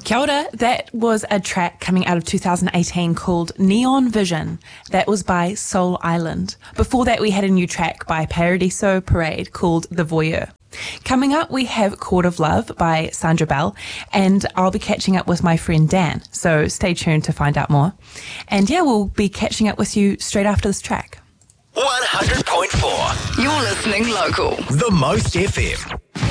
Kia ora. That was a track coming out of 2018 called Neon Vision. That was by Soul Island. Before that, we had a new track by Paradiso Parade called The Voyeur. Coming up, we have Chord of Love by Sandra Bell, and I'll be catching up with my friend Dan, so stay tuned to find out more. And yeah, we'll be catching up with you straight after this track. 100.4. You're listening local. The Most FM.